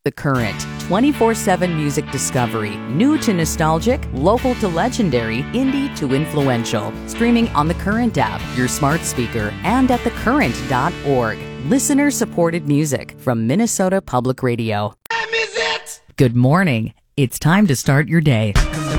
The Current, 24/7 music discovery, new to nostalgic, local to legendary, indie to influential. Streaming on the Current app, your smart speaker, and at thecurrent.org. Listener-supported music from Minnesota Public Radio. Good morning. It's time to start your day.